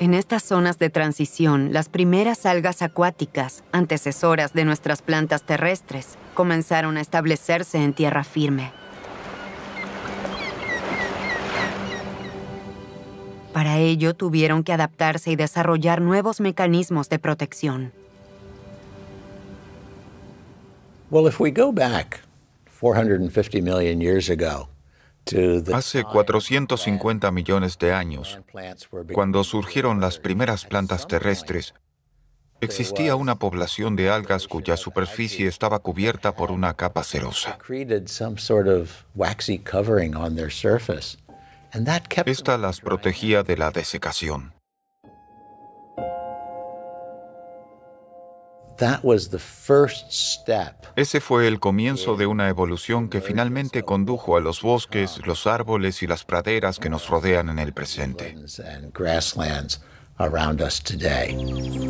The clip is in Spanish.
En estas zonas de transición, las primeras algas acuáticas, antecesoras de nuestras plantas terrestres, comenzaron a establecerse en tierra firme. Para ello, tuvieron que adaptarse y desarrollar nuevos mecanismos de protección. Well, if we go back 450 million years ago to the Hace 450 millones de años, cuando surgieron las primeras plantas terrestres, existía una población de algas cuya superficie estaba cubierta por una capa cerosa. Esta las protegía de la desecación. Ese fue el comienzo de una evolución que finalmente condujo a los bosques, los árboles y las praderas que nos rodean en el presente.